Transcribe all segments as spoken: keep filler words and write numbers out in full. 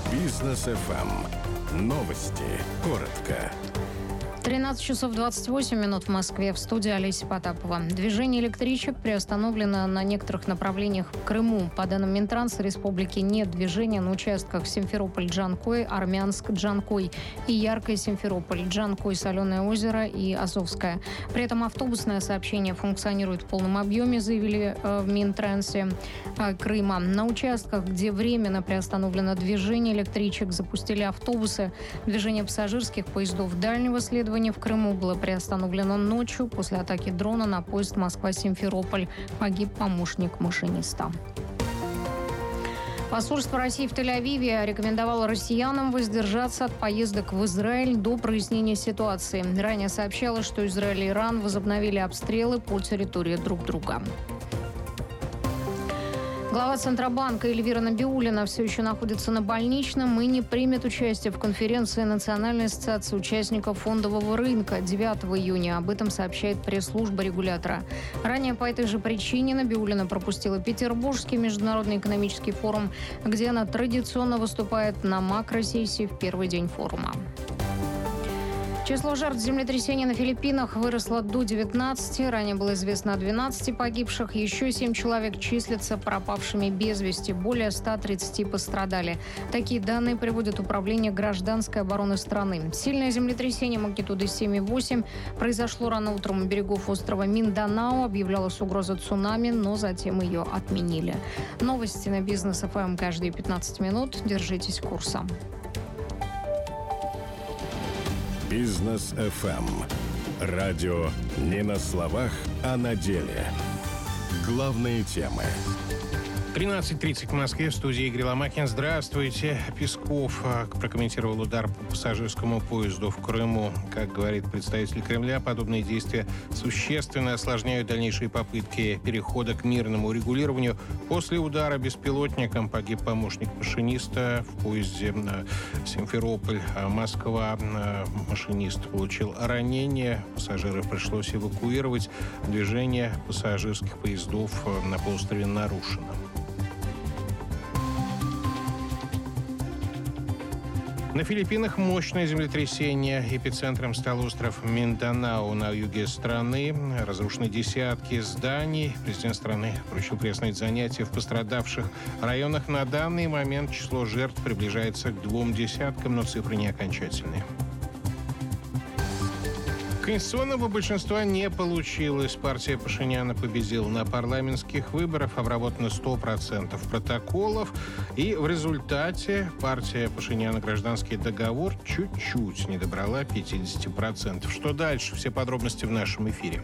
Бизнес эф эм. Новости. Коротко. тринадцать часов двадцать восемь минут в Москве. В студии Олеся Потапова. Движение электричек приостановлено на некоторых направлениях в Крыму. По данным Минтранса республики, нет движения на участках Симферополь-Джанкой, Армянск-Джанкой и Яркое-Симферополь, Джанкой, Соленое озеро и Азовское. При этом автобусное сообщение функционирует в полном объеме, заявили в Минтрансе Крыма. На участках, где временно приостановлено движение электричек, запустили автобусы. Движение пассажирских поездов дальнего следования в Крыму было приостановлено ночью после атаки дрона на поезд Москва-Симферополь. Погиб помощник машиниста. Посольство России в Тель-Авиве рекомендовало россиянам воздержаться от поездок в Израиль до прояснения ситуации. Ранее сообщалось, что Израиль и Иран возобновили обстрелы по территории друг друга. Глава Центробанка Эльвира Набиуллина все еще находится на больничном и не примет участие в конференции Национальной ассоциации участников фондового рынка девятого июня. Об этом сообщает пресс-служба регулятора. Ранее по этой же причине Набиуллина пропустила Петербургский международный экономический форум, где она традиционно выступает на макросессии в первый день форума. Число жертв землетрясения на Филиппинах выросло до девятнадцати. Ранее было известно о двенадцати погибших. Еще семь человек числятся пропавшими без вести. Более ста тридцати пострадали. Такие данные приводит Управление гражданской обороны страны. Сильное землетрясение магнитудой семь и восемь произошло рано утром у берегов острова Минданао. Объявлялась угроза цунами, но затем ее отменили. Новости на Бизнес эф эм каждые пятнадцать минут. Держитесь курса. Бизнес эф эм. Радио не на словах, а на деле. Главные темы. тринадцать тридцать в Москве, в студии Игорь Ломакин. Здравствуйте. Песков прокомментировал удар по пассажирскому поезду в Крыму. Как говорит представитель Кремля, подобные действия существенно осложняют дальнейшие попытки перехода к мирному урегулированию. После удара беспилотником погиб помощник машиниста в поезде Симферополь-Москва. Машинист получил ранение. Пассажиров пришлось эвакуировать. Движение пассажирских поездов на полуострове нарушено. На Филиппинах мощное землетрясение. Эпицентром стал остров Минданао на юге страны. Разрушены десятки зданий. Президент страны поручил приостановить занятия в пострадавших районах. На данный момент число жертв приближается к двум десяткам, но цифры не окончательные. Конституционного большинства не получилось. Партия Пашиняна победила на парламентских выборах. Обработано сто процентов протоколов. И в результате партия Пашиняна «Гражданский договор» чуть-чуть не добрала пятьдесят процентов. Что дальше? Все подробности в нашем эфире.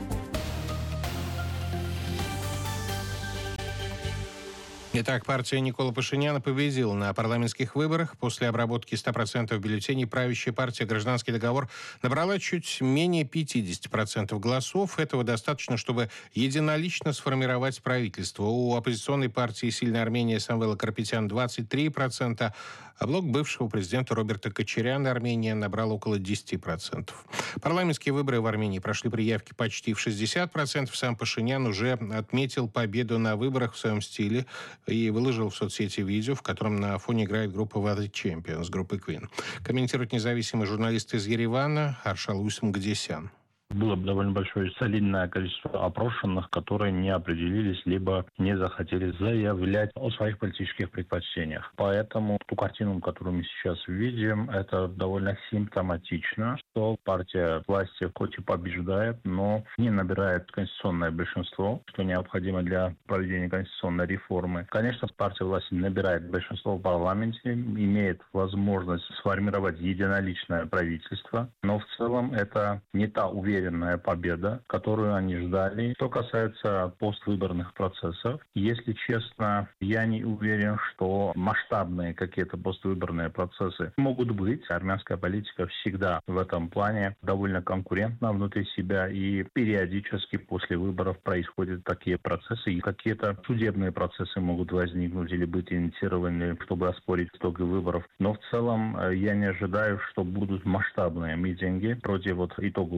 Итак, партия Николы Пашиняна победила на парламентских выборах. После обработки ста процентов бюллетеней правящая партия «Гражданский договор» набрала чуть менее пятьдесят процентов голосов. Этого достаточно, чтобы единолично сформировать правительство. У оппозиционной партии «Сильная Армения» Самвела Карапетяна двадцать три процента, а блок бывшего президента Роберта Кочаряна Армения набрал около десять процентов. Парламентские выборы в Армении прошли при явке почти в шестьдесят процентов. Сам Пашинян уже отметил победу на выборах в своем стиле и выложил в соцсети видео, в котором на фоне играет группа The Champions, группы Queen. Комментирует независимый журналист из Еревана Аршал Усмгдесян. Было довольно большое солидное количество опрошенных, которые не определились, либо не захотели заявлять о своих политических предпочтениях. Поэтому ту картину, которую мы сейчас видим, это довольно симптоматично, что партия власти хоть и побеждает, но не набирает конституционное большинство, что необходимо для проведения конституционной реформы. Конечно, партия власти набирает большинство в парламенте, имеет возможность сформировать единоличное правительство, но в целом это не та уверенность, победа, которую они ждали. Что касается поствыборных процессов, если честно, я не уверен, что масштабные какие-то поствыборные процессы могут быть. Армянская политика всегда в этом плане довольно конкурентна внутри себя, и периодически после выборов происходят такие процессы, и какие-то судебные процессы могут возникнуть или быть инициированы, чтобы оспорить итоги выборов. Но в целом я не ожидаю, что будут масштабные митинги против вот итогов выборов.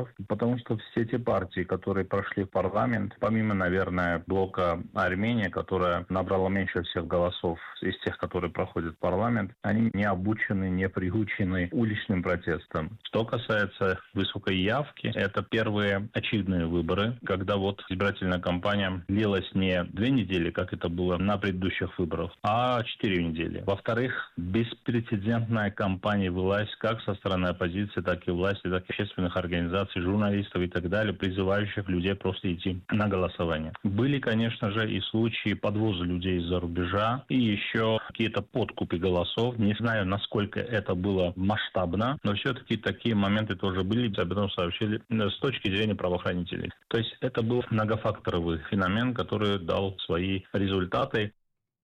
выборов, потому что все те партии, которые прошли в парламент, помимо, наверное, блока Армения, которая набрала меньше всех голосов из тех, которые проходят в парламент, они не обучены, не приучены уличным протестам. Что касается высокой явки, это первые очевидные выборы, когда вот избирательная кампания длилась не две недели, как это было на предыдущих выборах, а четыре недели. Во-вторых, беспрецедентная кампания велась как со стороны оппозиции, так и власти, так и общественных организаций, журналистов и так далее, призывающих людей просто идти на голосование. Были, конечно же, и случаи подвоза людей из-за рубежа, и еще какие-то подкупы голосов. Не знаю, насколько это было масштабно, но все-таки такие моменты тоже были, об этом сообщили с точки зрения правоохранителей. То есть это был многофакторовый феномен, который дал свои результаты.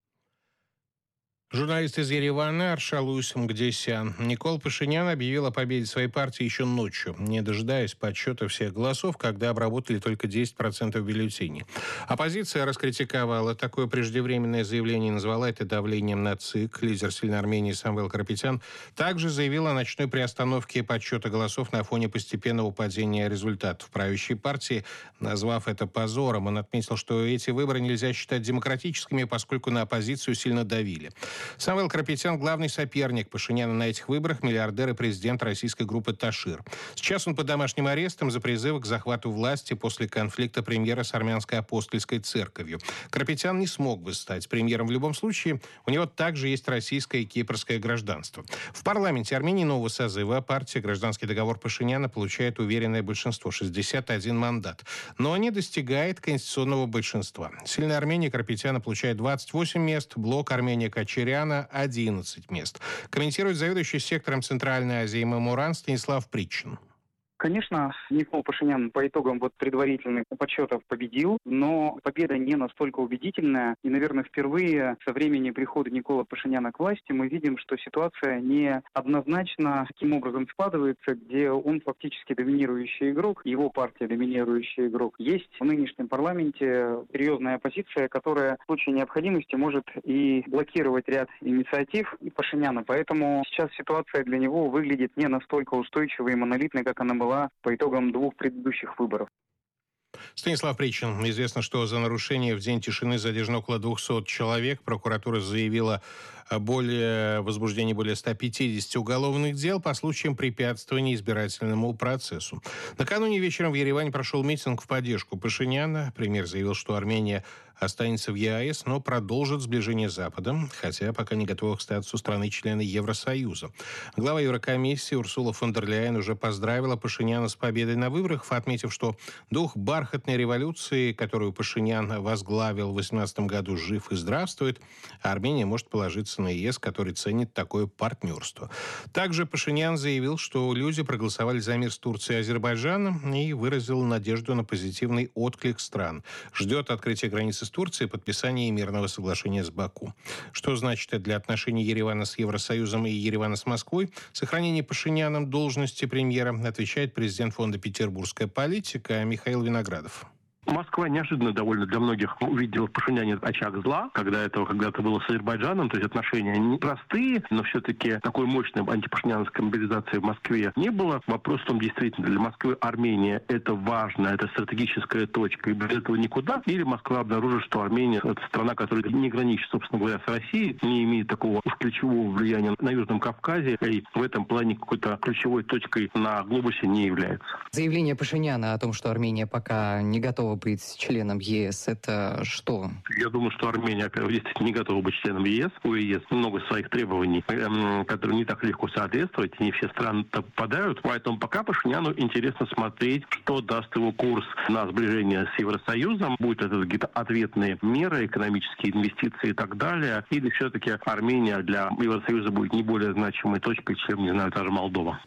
Журналист из Еревана Аршалуис Мгдесян. Никол Пашинян объявил о победе своей партии еще ночью, не дожидаясь подсчета всех голосов, когда обработали только десять процентов бюллетеней. Оппозиция раскритиковала такое преждевременное заявление и назвала это давлением на ЦИК. Лидер Сильной Армении Самвел Карапетян также заявил о ночной приостановке подсчета голосов на фоне постепенного падения результатов правящей партии, назвав это позором. Он отметил, что эти выборы нельзя считать демократическими, поскольку на оппозицию сильно давили. Самвел Карапетян – главный соперник Пашиняна на этих выборах, миллиардер и президент российской группы «Ташир». Сейчас он под домашним арестом за призывы к захвату власти после конфликта премьера с армянской апостольской церковью. Карапетян не смог бы стать премьером в любом случае. У него также есть российское и кипрское гражданство. В парламенте Армении нового созыва партия «Гражданский договор» Пашиняна получает уверенное большинство – шестьдесят один мандат. Но не достигает конституционного большинства. Сильная Армения Карапетяна получает двадцать восемь мест, блок Армения-Качери одиннадцать мест. Комментирует заведующий сектором Центральной Азии Мамуран Станислав Причин. Конечно, Никол Пашинян по итогам вот предварительных подсчетов победил, но победа не настолько убедительная. И, наверное, впервые со времени прихода Никола Пашиняна к власти мы видим, что ситуация не однозначно таким образом складывается, где он фактически доминирующий игрок, его партия доминирующий игрок. Есть в нынешнем парламенте серьезная оппозиция, которая в случае необходимости может и блокировать ряд инициатив Пашиняна. Поэтому сейчас ситуация для него выглядит не настолько устойчивой и монолитной, как она была по итогам двух предыдущих выборов. Станислав Причин. Известно, что за нарушение в День тишины задержано около двухсот человек. Прокуратура заявила о более, возбуждении более ста пятидесяти уголовных дел по случаям препятствования избирательному процессу. Накануне вечером в Ереване прошел митинг в поддержку Пашиняна. Премьер заявил, что Армения останется в ЕАЭС, но продолжит сближение с Западом, хотя пока не готова к статусу страны-члена Евросоюза. Глава Еврокомиссии Урсула фон дер Ляйен уже поздравила Пашиняна с победой на выборах, отметив, что дух бархатной революции, которую Пашинян возглавил в две тысячи восемнадцатом году, жив и здравствует, а Армения может положиться на ЕС, который ценит такое партнерство. Также Пашинян заявил, что люди проголосовали за мир с Турцией и Азербайджаном и выразил надежду на позитивный отклик стран. Ждет открытия границы с Турцией и подписания мирного соглашения с Баку. Что значит это для отношений Еревана с Евросоюзом и Еревана с Москвой? Сохранение Пашиняном должности премьера, отвечает президент фонда «Петербургская политика» Михаил Виноградов. Москва неожиданно довольно для многих увидела в Пашиняне очаг зла, когда этого когда-то было с Азербайджаном, то есть отношения непростые, но все-таки такой мощной антипашиняновской мобилизации в Москве не было. Вопрос в том, действительно, для Москвы Армения это важно, это стратегическая точка, и без этого никуда. Или Москва обнаружит, что Армения это страна, которая не граничит, собственно говоря, с Россией, не имеет такого уж ключевого влияния на Южном Кавказе, и в этом плане какой-то ключевой точкой на глобусе не является. Заявление Пашиняна о том, что Армения пока не готова быть членом ЕС, это что? Я думаю, что Армения, во-первых, действительно не готова быть членом ЕС. У ЕС много своих требований, которые не так легко соответствовать, не все страны попадают. Поэтому пока Пашиняну интересно смотреть, что даст его курс на сближение с Евросоюзом. Будут это какие-то ответные меры, экономические инвестиции и так далее. Или все-таки Армения для Евросоюза будет не более значимой точкой, чем, не знаю, та же Молдова.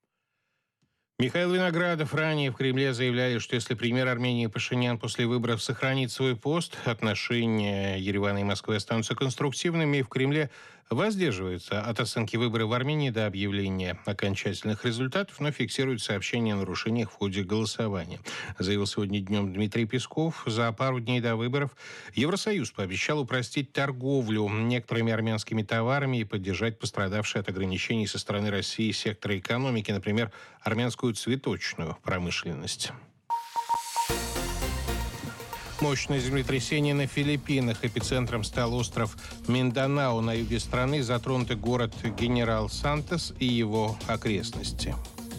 Михаил Виноградов. Ранее в Кремле заявляли, что если премьер Армении Пашинян после выборов сохранит свой пост, отношения Еревана и Москвы останутся конструктивными, и в Кремле воздерживаются от оценки выборов в Армении до объявления окончательных результатов, но фиксируют сообщения о нарушениях в ходе голосования. Заявил сегодня днем Дмитрий Песков. За пару дней до выборов Евросоюз пообещал упростить торговлю некоторыми армянскими товарами и поддержать пострадавшие от ограничений со стороны России секторы экономики, например, армянскую филиппинскую цветочную промышленность. Мощное землетрясение на Филиппинах. Эпицентром стал остров Минданао на юге страны. Затронуты город Генерал Сантос и его окрестности.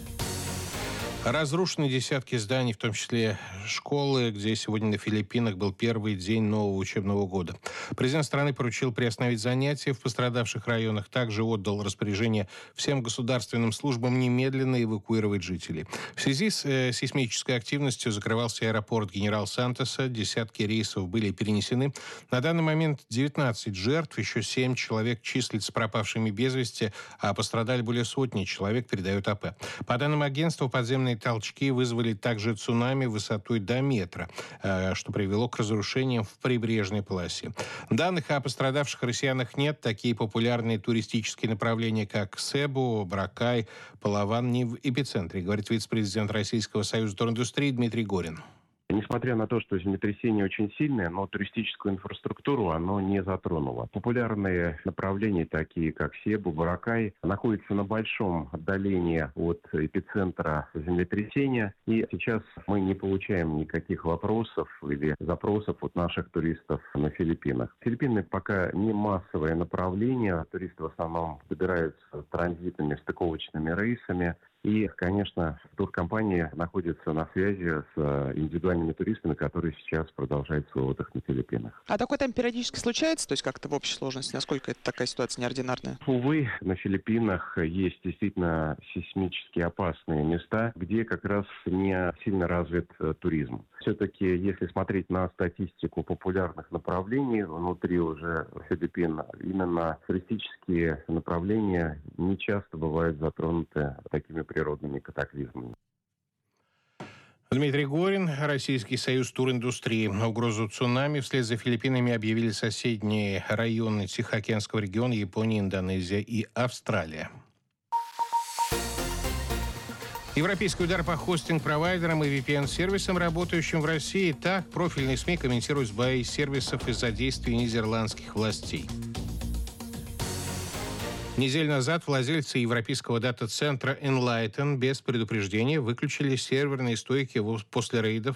Разрушены десятки зданий, в том числе школы, где сегодня на Филиппинах был первый день нового учебного года. Президент страны поручил приостановить занятия в пострадавших районах. Также отдал распоряжение всем государственным службам немедленно эвакуировать жителей. В связи с э, сейсмической активностью закрывался аэропорт Генерал Сантоса. Десятки рейсов были перенесены. На данный момент девятнадцать жертв, еще семь человек числятся пропавшими без вести, а пострадали более сотни человек, передает АП. По данным агентства, подземные толчки вызвали также цунами высотой до метра, что привело к разрушениям в прибрежной полосе. Данных о пострадавших россиянах нет. Такие популярные туристические направления, как Себу, Боракай, Палаван, не в эпицентре, говорит вице-президент Российского союза туриндустрии Дмитрий Горин. Несмотря на то, что землетрясение очень сильное, но туристическую инфраструктуру оно не затронуло. Популярные направления, такие как Себу, Боракай, находятся на большом отдалении от эпицентра землетрясения. И сейчас мы не получаем никаких вопросов или запросов от наших туристов на Филиппинах. Филиппины пока не массовое направление. Туристы в основном добираются транзитными стыковочными рейсами. И, конечно, туркомпании находятся на связи с индивидуальными туристами, которые сейчас продолжают свой отдых на Филиппинах. А такое там периодически случается? То есть как-то в общей сложности? Насколько это такая ситуация неординарная? Увы, на Филиппинах есть действительно сейсмически опасные места, где как раз не сильно развит туризм. Все-таки, если смотреть на статистику популярных направлений внутри уже Филиппин, именно туристические направления не часто бывают затронуты такими природными катаклизмами. Дмитрий Горин, Российский союз туриндустрии. Угрозу цунами вслед за Филиппинами объявили соседние районы Тихоокеанского региона, Япония, Индонезия и Австралия. Европейский удар по хостинг-провайдерам и ви пи эн-сервисам, работающим в России. Так профильные СМИ комментируют сбои сервисов из-за действий нидерландских властей. Неделю назад владельцы европейского дата-центра Enlighten без предупреждения выключили серверные стойки после рейдов